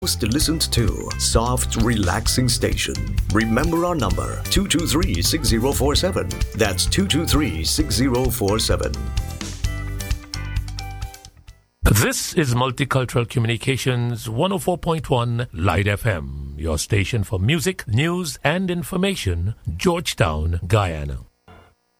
Most listened to, soft, relaxing station. Remember our number, 223-6047. That's 223-6047. This is Multicultural Communications 104.1 Light FM, your station for music, news, and information, Georgetown, Guyana.